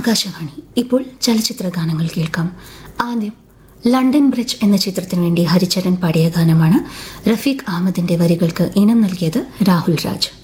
ആകാശവാണി. ഇപ്പോൾ ചലച്ചിത്ര ഗാനങ്ങൾ കേൾക്കാം. ആദ്യം ലണ്ടൻ ബ്രിഡ്ജ് എന്ന ചിത്രത്തിനു വേണ്ടി ഹരിചരൺ പാടിയ ഗാനമാണ്. റഫീഖ് അഹമ്മദിന്റെ വരികൾക്ക് ഈണം നൽകിയത് രാഹുൽ രാജ്.